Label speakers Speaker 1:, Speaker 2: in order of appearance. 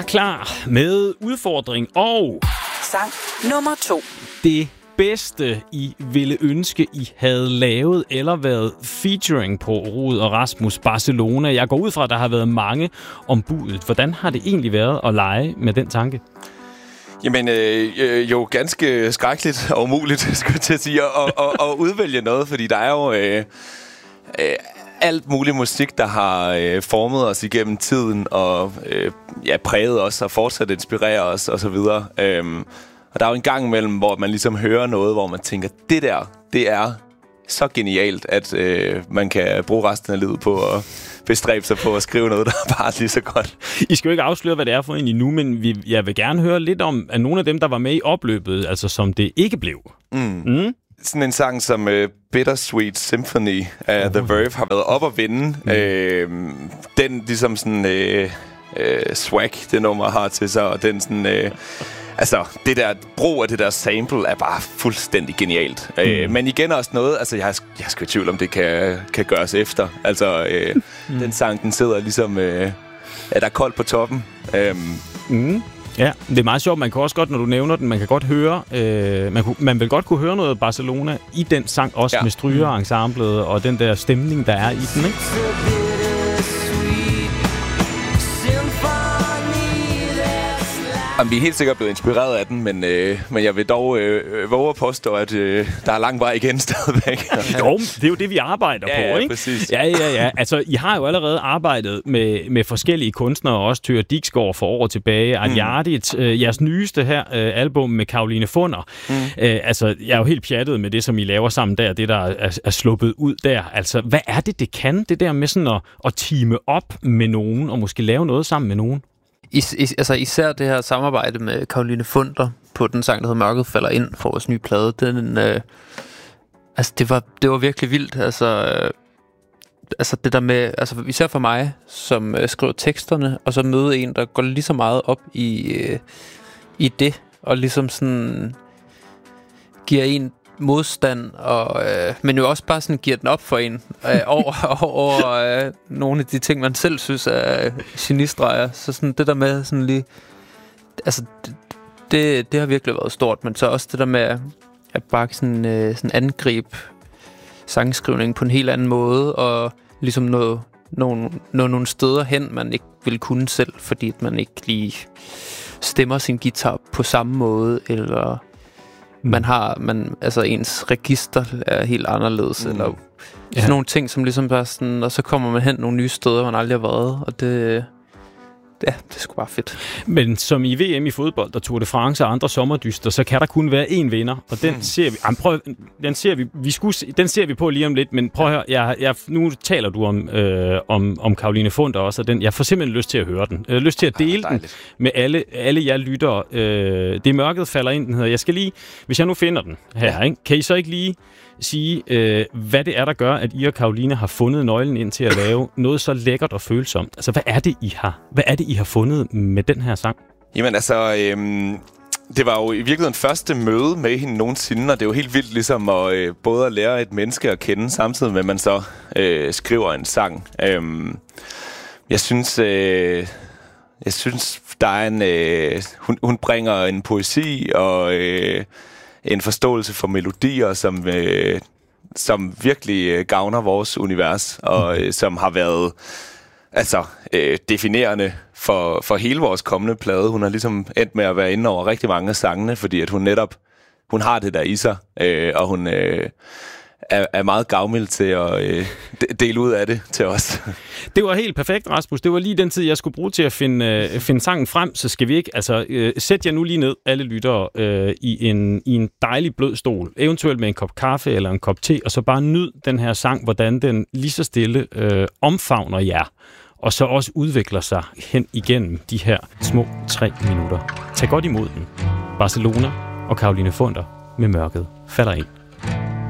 Speaker 1: klar med udfordring og
Speaker 2: sang nummer 2.
Speaker 1: Det bedste, I ville ønske, I havde lavet eller været featuring på Rud og Rasmus Barcelona. Jeg går ud fra, at der har været mange om budet. Hvordan har det egentlig været at lege med den tanke?
Speaker 3: Jamen, jo ganske skrækkeligt og umuligt, skulle jeg til at sige, at udvælge noget, fordi der er jo alt mulig musik, der har formet os igennem tiden, og præget os og fortsat inspirerer os, og så videre. Og der er jo en gang imellem, hvor man ligesom hører noget, hvor man tænker, det er så genialt, at man kan bruge resten af livet på at bestræbe sig på at skrive noget, der er bare lige så godt.
Speaker 1: I skal jo ikke afsløre, hvad det er for en endnu, men jeg vil gerne høre lidt om at nogle af dem, der var med i opløbet, altså som det ikke blev.
Speaker 3: Sådan en sang som Bittersweet Symphony af The Verve har været op at vinde. Den ligesom sådan swag, det nummer har til sig, og den sådan... Altså, det der brug af det der sample er bare fuldstændig genialt. Men igen også noget, altså jeg er sgu i tvivl om, det kan gøres efter. Altså, den sang, den sidder ligesom, der er koldt på toppen.
Speaker 1: Ja, det er meget sjovt. Man kan også godt, når du nævner den, man kan godt høre, man vil godt kunne høre noget Barcelona i den sang, også med strygerensemblet og den der stemning, der er i den, ikke?
Speaker 3: Jamen, vi er helt sikkert blevet inspireret af den, men jeg vil dog våge at påstå, at der er lang vej igen stadigvæk.
Speaker 1: Jo, det er jo det, vi arbejder på, ikke?
Speaker 3: Præcis.
Speaker 1: Ja. Altså, I har jo allerede arbejdet med forskellige kunstnere, også Thyra Diksgaard for år tilbage, Adjardit, jeres nyeste her album med Caroline Funder. Altså, jeg er jo helt pjattet med det, som I laver sammen der, det der er sluppet ud der. Altså, hvad er det kan, det der med sådan at teame op med nogen, og måske lave noget sammen med nogen?
Speaker 4: Altså især det her samarbejde med Caroline Funder på den sang, der hedder Mørket falder ind for vores nye plade, den, altså det var virkelig vildt. Altså det der med, altså især for mig, som skriver teksterne, og så møde en, der går lige så meget op i det, og ligesom sådan giver en modstand, og men jo også bare sådan giver den op for en over nogle af de ting, man selv synes er genistreger. Så sådan det der med sådan lige, altså det har virkelig været stort, men så også det der med at bare sådan angribe sangskrivning på en helt anden måde, og ligesom nå nogle steder hen, man ikke ville kunne selv, fordi man ikke lige stemmer sin guitar på samme måde, eller altså ens register er helt anderledes, eller sådan nogle ting, som ligesom bare sådan, og så kommer man hen nogle nye steder, man aldrig har været, og det er sgu bare fedt.
Speaker 1: Men som i VM i fodbold, der Tour de France og andre sommerdyster, så kan der kun være én vinder, og den ser vi. Den ser vi på lige om lidt, men prøv at høre, nu taler du om Caroline Funder også, og den, jeg får simpelthen lyst til at høre den. Jeg har lyst til at dele den med alle jer lyttere. Det Mørket falder ind, den hedder. Jeg skal lige, hvis jeg nu finder den her, ikke? Kan I så ikke lige sige, hvad det er, der gør, at I og Caroline har fundet nøglen ind til at lave noget så lækkert og følsomt? Altså, hvad er det, I har fundet med den her sang?
Speaker 3: Jamen altså, det var jo i virkeligheden første møde med hende nogensinde, og det er jo helt vildt ligesom både at lære et menneske at kende, samtidig med, at man så skriver en sang. Jeg synes, der er en... Hun bringer en poesi og... en forståelse for melodier, som virkelig gavner vores univers, og som har været definerende for hele vores kommende plade. Hun har ligesom endt med at være inde over rigtig mange af sangene, fordi at hun har det der i sig, og hun er meget gavmild til at dele ud af det til os.
Speaker 1: Det var helt perfekt, Rasmus. Det var lige den tid, jeg skulle bruge til at finde sangen frem, så skal vi ikke... Altså, sæt jer nu lige ned, alle lyttere, i en dejlig blød stol, eventuelt med en kop kaffe eller en kop te, og så bare nyd den her sang, hvordan den lige så stille omfavner jer, og så også udvikler sig hen igennem de her små 3 minutter. Tag godt imod den. Barcelona og Caroline Funder med Mørket falder ind.